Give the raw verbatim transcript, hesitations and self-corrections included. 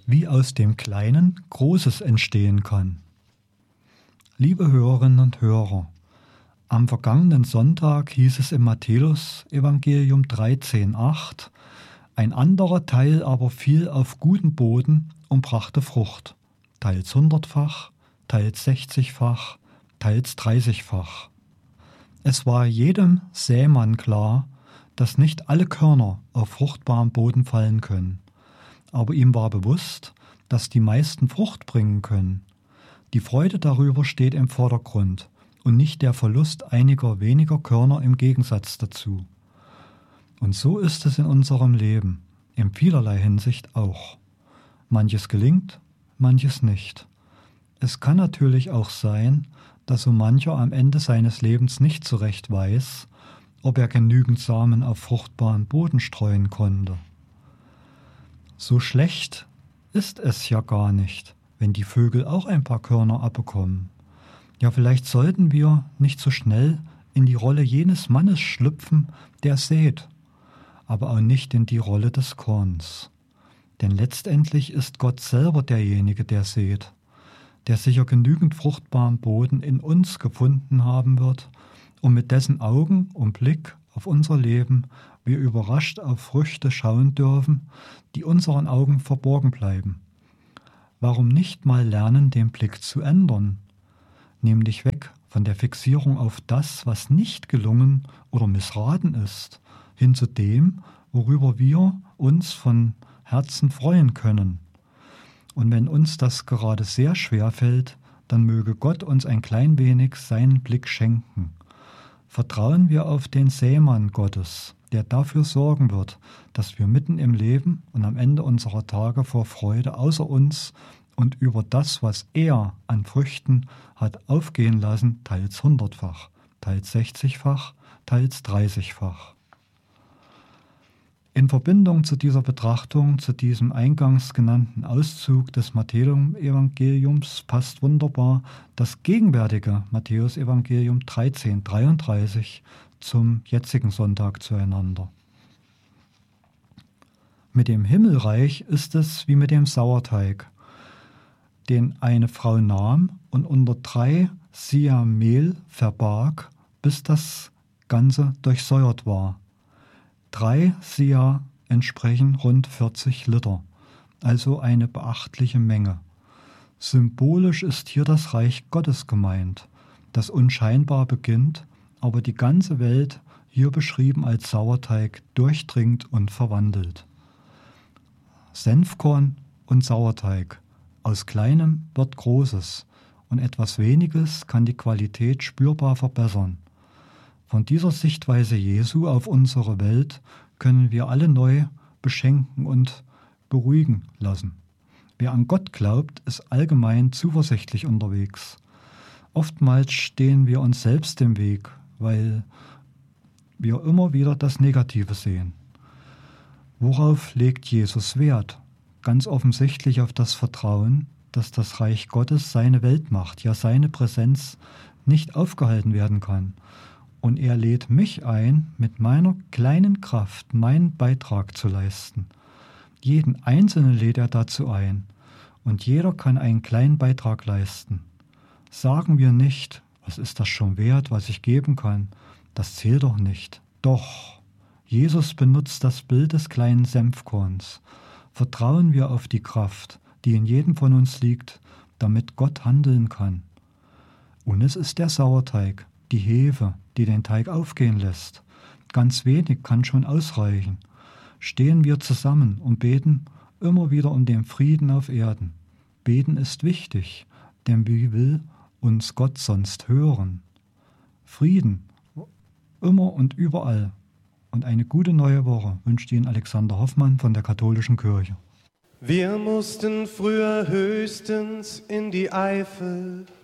wie aus dem Kleinen Großes entstehen kann. Liebe Hörerinnen und Hörer, am vergangenen Sonntag hieß es im Matthäus-Evangelium dreizehn acht, ein anderer Teil aber fiel auf guten Boden und brachte Frucht, teils hundertfach, teils sechzigfach, teils dreißigfach. Es war jedem Sämann klar, dass nicht alle Körner auf fruchtbarem Boden fallen können. Aber ihm war bewusst, dass die meisten Frucht bringen können. Die Freude darüber steht im Vordergrund und nicht der Verlust einiger weniger Körner im Gegensatz dazu. Und so ist es in unserem Leben, in vielerlei Hinsicht auch. Manches gelingt, manches nicht. Es kann natürlich auch sein, dass so mancher am Ende seines Lebens nicht so recht weiß, ob er genügend Samen auf fruchtbaren Boden streuen konnte. So schlecht ist es ja gar nicht, wenn die Vögel auch ein paar Körner abbekommen. Ja, vielleicht sollten wir nicht so schnell in die Rolle jenes Mannes schlüpfen, der sät, aber auch nicht in die Rolle des Korns. Denn letztendlich ist Gott selber derjenige, der sät, der sicher genügend fruchtbaren Boden in uns gefunden haben wird, und mit dessen Augen und Blick auf unser Leben wir überrascht auf Früchte schauen dürfen, die unseren Augen verborgen bleiben. Warum nicht mal lernen, den Blick zu ändern? Nämlich weg von der Fixierung auf das, was nicht gelungen oder missraten ist, hin zu dem, worüber wir uns von Herzen freuen können. Und wenn uns das gerade sehr schwer fällt, dann möge Gott uns ein klein wenig seinen Blick schenken. Vertrauen wir auf den Sämann Gottes, der dafür sorgen wird, dass wir mitten im Leben und am Ende unserer Tage vor Freude außer uns und über das, was er an Früchten hat aufgehen lassen, teils hundertfach, teils sechzigfach, teils dreißigfach. In Verbindung zu dieser Betrachtung, zu diesem eingangs genannten Auszug des Matthäus-Evangeliums passt wunderbar das gegenwärtige Matthäus-Evangelium dreizehn dreiunddreißig zum jetzigen Sonntag zueinander. Mit dem Himmelreich ist es wie mit dem Sauerteig, den eine Frau nahm und unter drei Siah Mehl verbarg, bis das Ganze durchsäuert war. Drei Siah entsprechen rund vierzig Liter, also eine beachtliche Menge. Symbolisch ist hier das Reich Gottes gemeint, das unscheinbar beginnt, aber die ganze Welt, hier beschrieben als Sauerteig, durchdringt und verwandelt. Senfkorn und Sauerteig. Aus Kleinem wird Großes und etwas Weniges kann die Qualität spürbar verbessern. Von dieser Sichtweise Jesu auf unsere Welt können wir alle neu beschenken und beruhigen lassen. Wer an Gott glaubt, ist allgemein zuversichtlich unterwegs. Oftmals stehen wir uns selbst im Weg, weil wir immer wieder das Negative sehen. Worauf legt Jesus Wert? Ganz offensichtlich auf das Vertrauen, dass das Reich Gottes seine Welt macht, ja seine Präsenz nicht aufgehalten werden kann. Und er lädt mich ein, mit meiner kleinen Kraft meinen Beitrag zu leisten. Jeden Einzelnen lädt er dazu ein. Und jeder kann einen kleinen Beitrag leisten. Sagen wir nicht, was ist das schon wert, was ich geben kann? Das zählt doch nicht. Doch, Jesus benutzt das Bild des kleinen Senfkorns. Vertrauen wir auf die Kraft, die in jedem von uns liegt, damit Gott handeln kann. Und es ist der Sauerteig, die Hefe, die den Teig aufgehen lässt. Ganz wenig kann schon ausreichen. Stehen wir zusammen und beten immer wieder um den Frieden auf Erden. Beten ist wichtig, denn wie will uns Gott sonst hören? Frieden, immer und überall. Und eine gute neue Woche wünscht Ihnen Alexander Hoffmann von der Katholischen Kirche. Wir mussten früher höchstens in die Eifel,